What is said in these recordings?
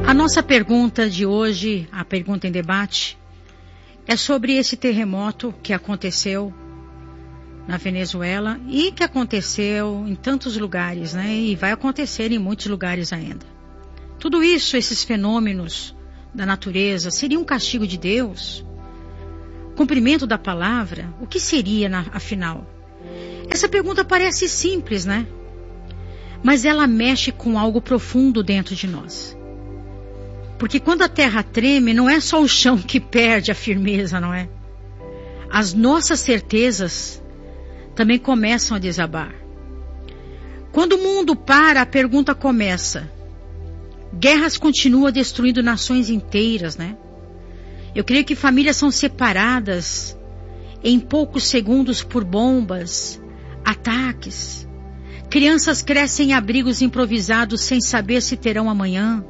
A nossa pergunta de hoje, a pergunta em debate, é sobre esse terremoto que aconteceu na Venezuela e que aconteceu em tantos lugares, né? E vai acontecer em muitos lugares ainda. Tudo isso, esses fenômenos da natureza, seria um castigo de Deus? Cumprimento da palavra? O que seria, afinal? Essa pergunta parece simples, né? Mas ela mexe com algo profundo dentro de nós. Porque quando a terra treme, não é só o chão que perde a firmeza, não é? As nossas certezas também começam a desabar. Quando o mundo para, a pergunta começa. Guerras continuam destruindo nações inteiras, né? Eu creio que famílias são separadas em poucos segundos por bombas, ataques. Crianças crescem em abrigos improvisados sem saber se terão amanhã.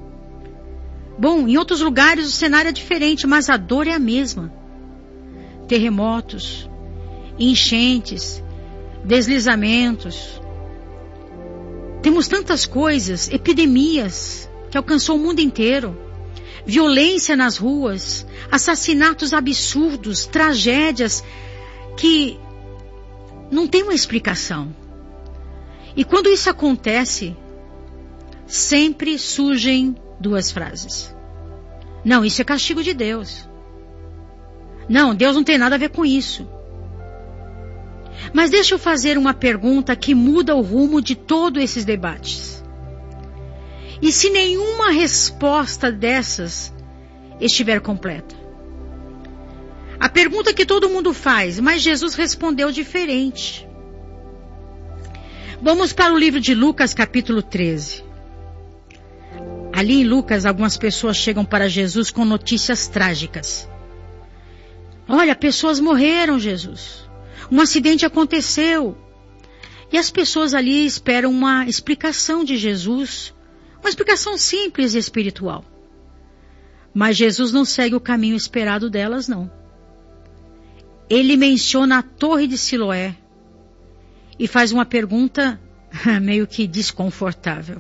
Bom, em outros lugares o cenário é diferente, mas a dor é a mesma. Terremotos, enchentes, deslizamentos. Temos tantas coisas, epidemias que alcançou o mundo inteiro. Violência nas ruas, assassinatos absurdos, tragédias que não tem uma explicação. E quando isso acontece, sempre surgem duas frases. Não, isso é castigo de Deus. Não, Deus não tem nada a ver com isso. Mas deixa eu fazer uma pergunta que muda o rumo de todos esses debates. E se nenhuma resposta dessas estiver completa? A pergunta que todo mundo faz, mas Jesus respondeu diferente. Vamos para o livro de Lucas, capítulo 13. Ali em Lucas, algumas pessoas chegam para Jesus com notícias trágicas. Olha, pessoas morreram, Jesus. Um acidente aconteceu. E as pessoas ali esperam uma explicação de Jesus, uma explicação simples e espiritual. Mas Jesus não segue o caminho esperado delas, não. Ele menciona a Torre de Siloé e faz uma pergunta meio que desconfortável.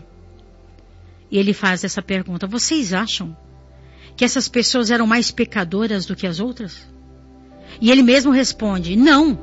E ele faz essa pergunta: vocês acham que essas pessoas eram mais pecadoras do que as outras? E ele mesmo responde: não.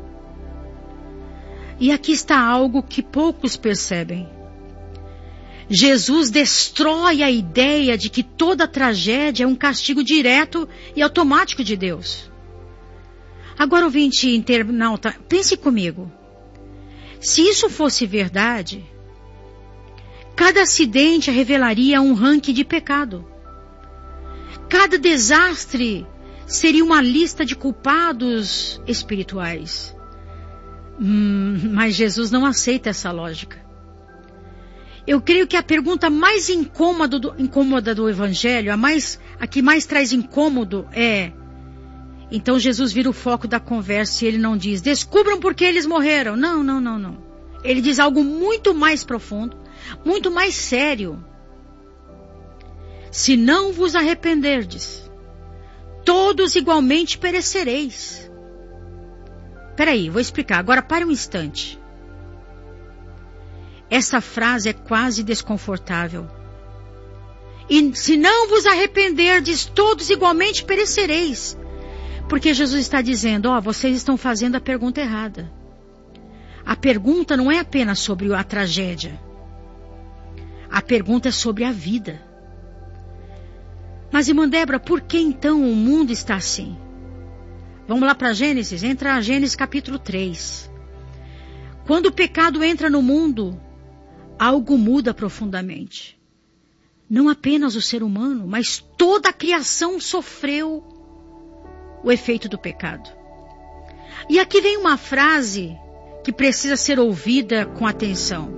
E aqui está algo que poucos percebem. Jesus destrói a ideia de que toda tragédia é um castigo direto e automático de Deus. Agora, ouvinte internauta, pense comigo. Se isso fosse verdade, cada acidente revelaria um ranking de pecado. Cada desastre seria uma lista de culpados espirituais. Mas Jesus não aceita essa lógica. Eu creio que a pergunta mais incômoda do Evangelho, a que mais traz incômodo é... Então Jesus vira o foco da conversa e ele não diz: descubram por que eles morreram. Não. Ele diz algo muito mais profundo, muito mais sério. Se não vos arrependerdes, todos igualmente perecereis. Peraí, vou explicar. Agora pare um instante. Essa frase é quase desconfortável. E se não vos arrependerdes, todos igualmente perecereis. Porque Jesus está dizendo: vocês estão fazendo a pergunta errada. A pergunta não é apenas sobre a tragédia. A pergunta é sobre a vida. Mas, irmã Débora, por que então o mundo está assim? Vamos lá para Gênesis, entra Gênesis capítulo 3. Quando o pecado entra no mundo, algo muda profundamente. Não apenas o ser humano, mas toda a criação sofreu o efeito do pecado. E aqui vem uma frase que precisa ser ouvida com atenção.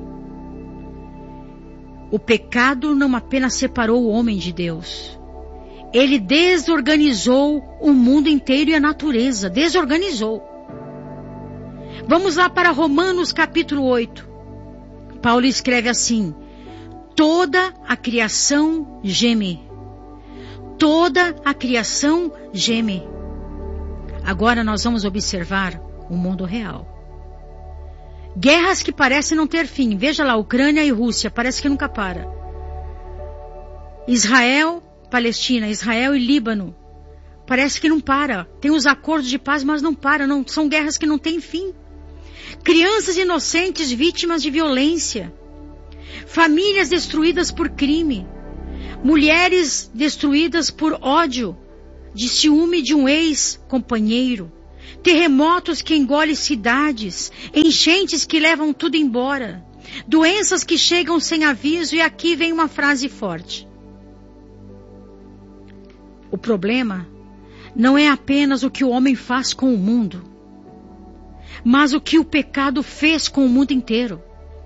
O pecado não apenas separou o homem de Deus. Ele desorganizou o mundo inteiro e a natureza. Desorganizou. Vamos lá para Romanos capítulo 8. Paulo escreve assim: toda a criação geme. Toda a criação geme. Agora nós vamos observar o mundo real. Guerras que parecem não ter fim. Veja lá, Ucrânia e Rússia, parece que nunca para. Israel, Palestina, Israel e Líbano. Parece que não para. Tem os acordos de paz, mas não para. Não, são guerras que não têm fim. Crianças inocentes vítimas de violência. Famílias destruídas por crime. Mulheres destruídas por ódio, de ciúme de um ex-companheiro. Terremotos que engolem cidades. Enchentes que levam tudo embora. Doenças que chegam sem aviso. E aqui vem uma frase forte. O problema não é apenas o que o homem faz com o mundo, mas o que o pecado fez com o mundo inteiro.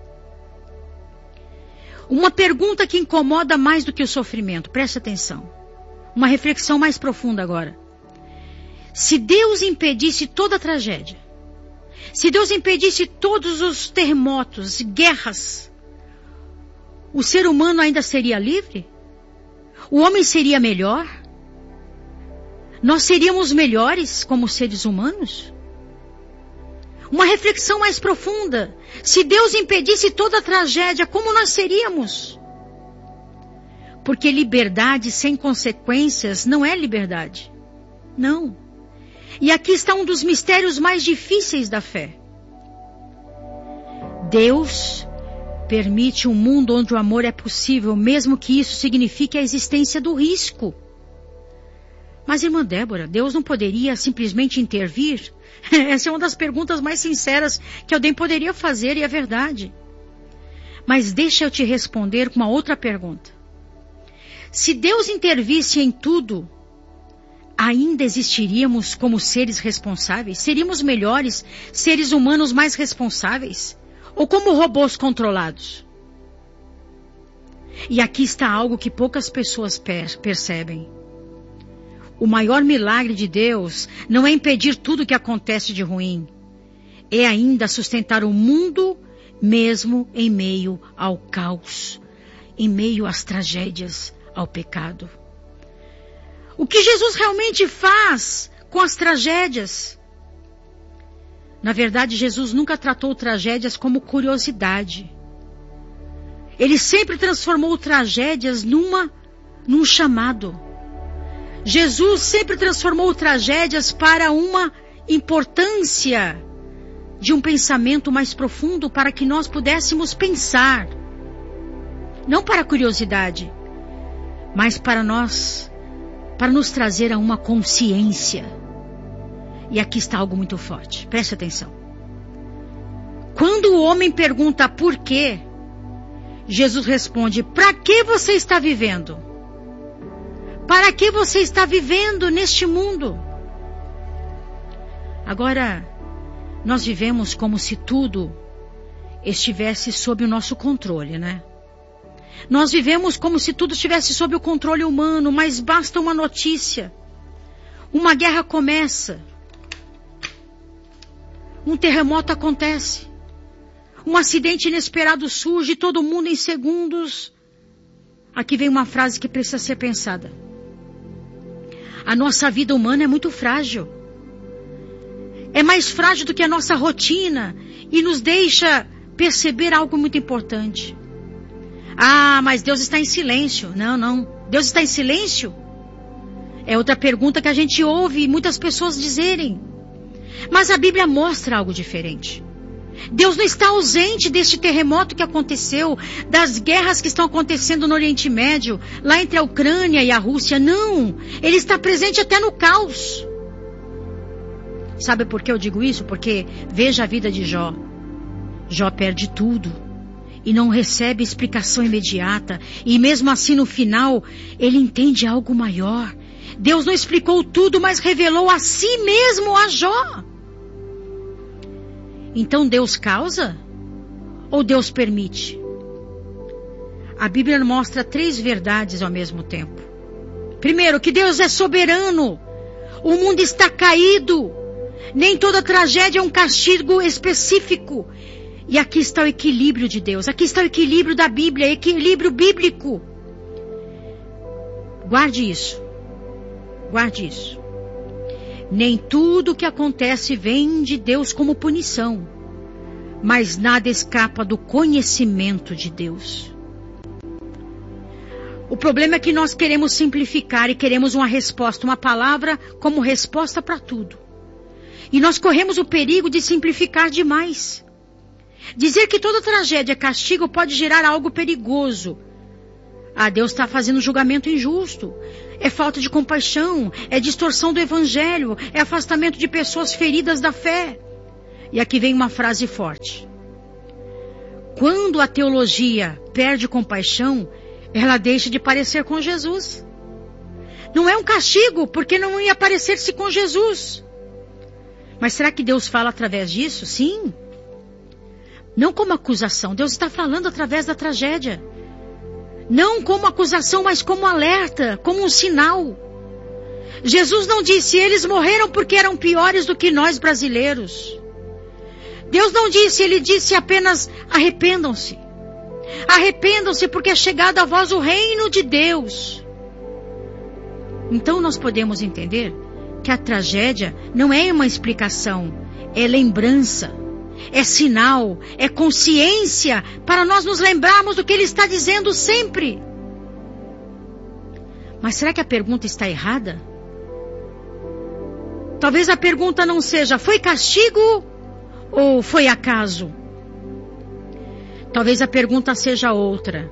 Uma pergunta que incomoda mais do que o sofrimento. Preste atenção. Uma reflexão mais profunda agora. Se Deus impedisse toda a tragédia, se Deus impedisse todos os terremotos, guerras, o ser humano ainda seria livre? O homem seria melhor? Nós seríamos melhores como seres humanos? Uma reflexão mais profunda. Se Deus impedisse toda a tragédia, como nós seríamos? Porque liberdade sem consequências não é liberdade. Não. E aqui está um dos mistérios mais difíceis da fé. Deus permite um mundo onde o amor é possível, mesmo que isso signifique a existência do risco. Mas, irmã Débora, Deus não poderia simplesmente intervir? Essa é uma das perguntas mais sinceras que alguém poderia fazer, e é verdade. Mas deixa eu te responder com uma outra pergunta. Se Deus intervisse em tudo, ainda existiríamos como seres responsáveis? Seríamos melhores, seres humanos mais responsáveis? Ou como robôs controlados? E aqui está algo que poucas pessoas percebem. O maior milagre de Deus não é impedir tudo o que acontece de ruim. É ainda sustentar o mundo mesmo em meio ao caos, em meio às tragédias, ao pecado. O que Jesus realmente faz com as tragédias? Na verdade, Jesus nunca tratou tragédias como curiosidade. Ele sempre transformou tragédias num chamado. Jesus sempre transformou tragédias para uma importância de um pensamento mais profundo, para que nós pudéssemos pensar. Não para curiosidade, mas para nos trazer a uma consciência. E aqui está algo muito forte. Preste atenção. Quando o homem pergunta por quê, Jesus responde: para que você está vivendo? Para que você está vivendo neste mundo? Agora, nós vivemos como se tudo estivesse sob o nosso controle, né? Nós vivemos como se tudo estivesse sob o controle humano, mas basta uma notícia. Uma guerra começa. Um terremoto acontece. Um acidente inesperado surge e todo mundo em segundos. Aqui vem uma frase que precisa ser pensada. A nossa vida humana é muito frágil. É mais frágil do que a nossa rotina e nos deixa perceber algo muito importante. Ah, mas Deus está em silêncio. Não. Deus está em silêncio? É outra pergunta que a gente ouve muitas pessoas dizerem. Mas a Bíblia mostra algo diferente. Deus não está ausente deste terremoto que aconteceu, das guerras que estão acontecendo no Oriente Médio, lá entre a Ucrânia e a Rússia. Não, Ele está presente até no caos. Sabe por que eu digo isso? Porque veja a vida de Jó. Jó perde tudo e não recebe explicação imediata. E mesmo assim, no final, ele entende algo maior. Deus não explicou tudo, mas revelou a si mesmo a Jó. Então Deus causa? Ou Deus permite? A Bíblia mostra 3 verdades ao mesmo tempo. Primeiro, que Deus é soberano. O mundo está caído. Nem toda tragédia é um castigo específico. E aqui está o equilíbrio de Deus. Aqui está o equilíbrio da Bíblia, equilíbrio bíblico. Guarde isso. Guarde isso. Nem tudo que acontece vem de Deus como punição, mas nada escapa do conhecimento de Deus. O problema é que nós queremos simplificar e queremos uma resposta, uma palavra como resposta para tudo. E nós corremos o perigo de simplificar demais. Dizer que toda tragédia é castigo pode gerar algo perigoso. Deus está fazendo julgamento injusto. É falta de compaixão, é distorção do evangelho, é afastamento de pessoas feridas da fé. E aqui vem uma frase forte. Quando a teologia perde compaixão, ela deixa de parecer com Jesus. Não é um castigo, porque não ia parecer-se com Jesus. Mas será que Deus fala através disso? Sim. Não como acusação. Deus está falando através da tragédia. Não como acusação, mas como alerta, como um sinal. Jesus não disse, eles morreram porque eram piores do que nós brasileiros. Deus não disse, ele disse apenas, arrependam-se. Arrependam-se porque é chegado a vós o reino de Deus. Então nós podemos entender que a tragédia não é uma explicação, é lembrança, é sinal, é consciência para nós nos lembrarmos do que Ele está dizendo sempre. Mas será que a pergunta está errada? Talvez a pergunta não seja, foi castigo ou foi acaso? Talvez a pergunta seja outra.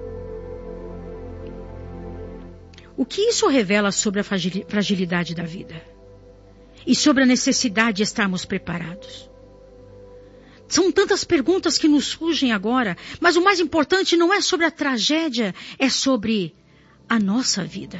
O que isso revela sobre a fragilidade da vida? E sobre a necessidade de estarmos preparados? São tantas perguntas que nos surgem agora, mas o mais importante não é sobre a tragédia, é sobre a nossa vida.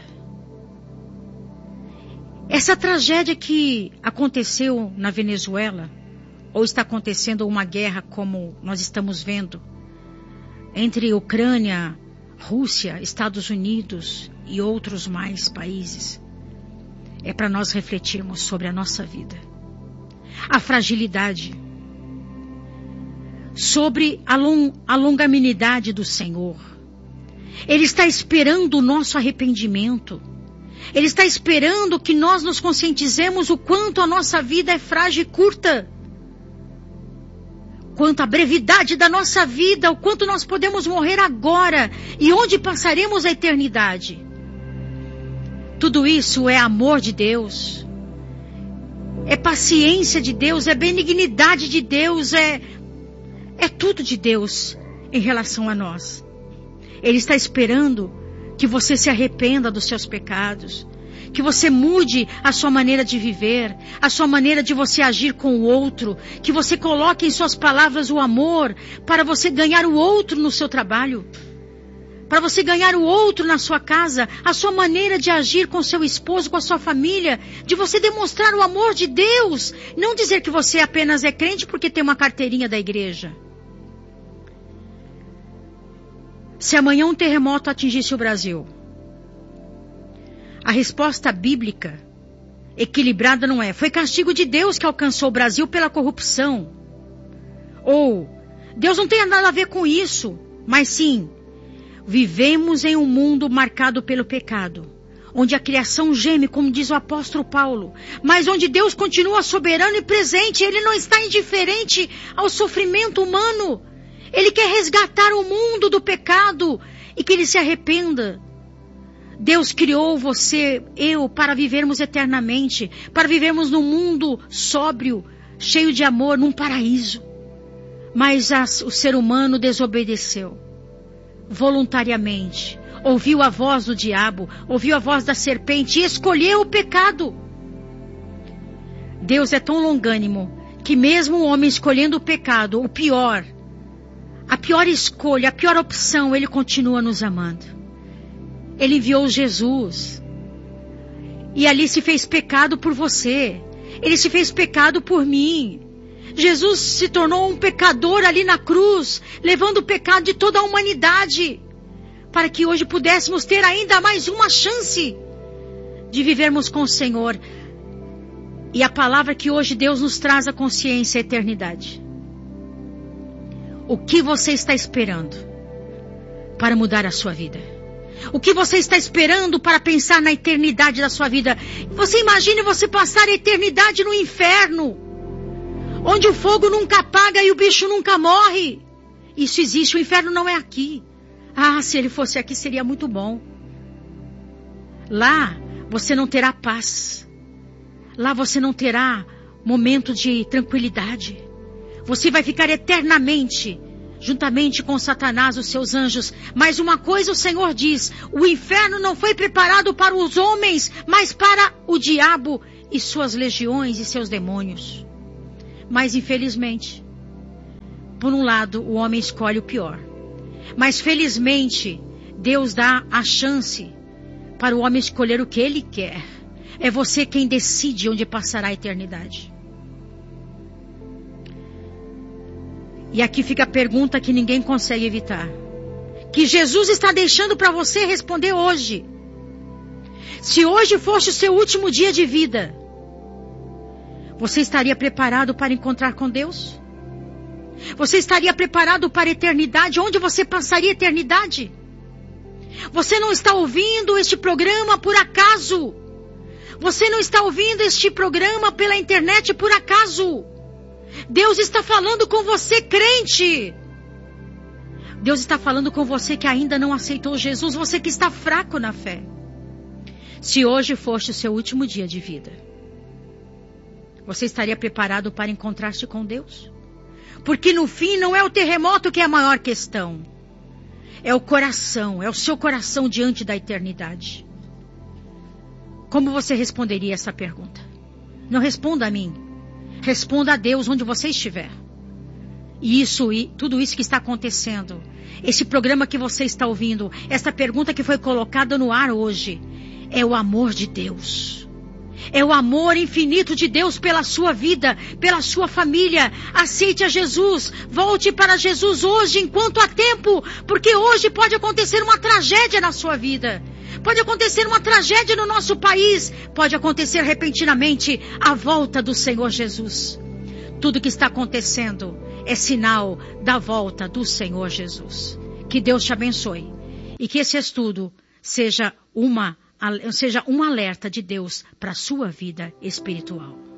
Essa tragédia que aconteceu na Venezuela, ou está acontecendo uma guerra como nós estamos vendo, entre Ucrânia, Rússia, Estados Unidos e outros mais países, é para nós refletirmos sobre a nossa vida. A fragilidade, sobre a longanimidade do Senhor. Ele está esperando o nosso arrependimento. Ele está esperando que nós nos conscientizemos o quanto a nossa vida é frágil e curta. Quanto à brevidade da nossa vida, o quanto nós podemos morrer agora e onde passaremos a eternidade. Tudo isso é amor de Deus, é paciência de Deus, é benignidade de Deus, é tudo de Deus em relação a nós. Ele está esperando que você se arrependa dos seus pecados, que você mude a sua maneira de viver, a sua maneira de você agir com o outro, que você coloque em suas palavras o amor para você ganhar o outro no seu trabalho, para você ganhar o outro na sua casa, a sua maneira de agir com seu esposo, com a sua família, de você demonstrar o amor de Deus, não dizer que você apenas é crente porque tem uma carteirinha da igreja. Se amanhã um terremoto atingisse o Brasil, a resposta bíblica, equilibrada não é, foi castigo de Deus que alcançou o Brasil pela corrupção. Ou, Deus não tem nada a ver com isso, mas sim, vivemos em um mundo marcado pelo pecado, onde a criação geme, como diz o apóstolo Paulo, mas onde Deus continua soberano e presente, Ele não está indiferente ao sofrimento humano. Ele quer resgatar o mundo do pecado e que ele se arrependa. Deus criou você, eu, para vivermos eternamente, para vivermos num mundo sóbrio, cheio de amor, num paraíso. Mas o ser humano desobedeceu, voluntariamente, ouviu a voz do diabo, ouviu a voz da serpente e escolheu o pecado. Deus é tão longânimo que mesmo o homem escolhendo o pecado, o pior, a pior escolha, a pior opção, Ele continua nos amando. Ele enviou Jesus. E ali se fez pecado por você. Ele se fez pecado por mim. Jesus se tornou um pecador ali na cruz, levando o pecado de toda a humanidade, para que hoje pudéssemos ter ainda mais uma chance de vivermos com o Senhor. E a palavra que hoje Deus nos traz à consciência é a eternidade. O que você está esperando para mudar a sua vida? O que você está esperando para pensar na eternidade da sua vida? Você imagine você passar a eternidade no inferno, onde o fogo nunca apaga e o bicho nunca morre. Isso existe, o inferno não é aqui. Ah, se ele fosse aqui seria muito bom. Lá você não terá paz. Lá você não terá momento de tranquilidade. Você vai ficar eternamente juntamente com Satanás, os seus anjos. Mas uma coisa o Senhor diz: o inferno não foi preparado para os homens, mas para o diabo e suas legiões e seus demônios. Mas infelizmente, por um lado, o homem escolhe o pior. Mas felizmente, Deus dá a chance para o homem escolher o que ele quer. É você quem decide onde passará a eternidade. E aqui fica a pergunta que ninguém consegue evitar, que Jesus está deixando para você responder hoje. Se hoje fosse o seu último dia de vida, você estaria preparado para encontrar com Deus? Você estaria preparado para a eternidade? Onde você passaria a eternidade? Você não está ouvindo este programa por acaso. Você não está ouvindo este programa pela internet por acaso. Deus está falando com você, crente. Deus está falando com você que ainda não aceitou Jesus, você que está fraco na fé. Se hoje fosse o seu último dia de vida, você estaria preparado para encontrar-se com Deus? Porque no fim não é o terremoto que é a maior questão. É o coração, é o seu coração diante da eternidade. Como você responderia essa pergunta? Não responda a mim. Responda a Deus onde você estiver. E tudo isso que está acontecendo, esse programa que você está ouvindo, essa pergunta que foi colocada no ar hoje, é o amor de Deus. É o amor infinito de Deus pela sua vida, pela sua família. Aceite a Jesus. Volte para Jesus hoje enquanto há tempo, porque hoje pode acontecer uma tragédia na sua vida. Pode acontecer uma tragédia no nosso país. Pode acontecer repentinamente a volta do Senhor Jesus. Tudo que está acontecendo é sinal da volta do Senhor Jesus. Que Deus te abençoe. E que esse estudo seja um alerta de Deus para a sua vida espiritual.